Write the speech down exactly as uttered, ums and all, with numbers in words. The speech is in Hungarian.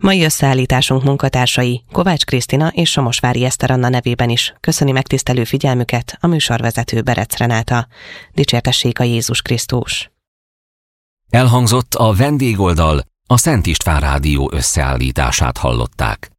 Mai összeállításunk munkatársai Kovács Krisztina és Somosvári Eszter Anna nevében is köszöni megtisztelő figyelmüket a műsorvezető Berec Renáta. Dicsértessék a Jézus Krisztus! Elhangzott a vendégoldal, a Szent István Rádió összeállítását hallották.